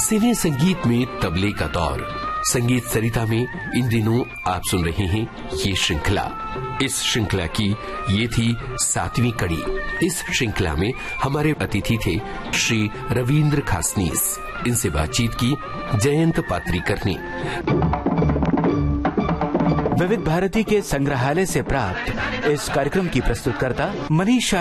सिने संगीत में तबले का दौर। संगीत सरिता में इन दिनों आप सुन रहे हैं ये श्रृंखला। इस श्रृंखला की ये थी 7वीं कड़ी। इस श्रृंखला में हमारे अतिथि थे श्री रविंद्र खासनीस। इनसे बातचीत की जयंत पात्रीकर ने। विविध भारती के संग्रहालय से प्राप्त इस कार्यक्रम की प्रस्तुतकर्ता मनीषा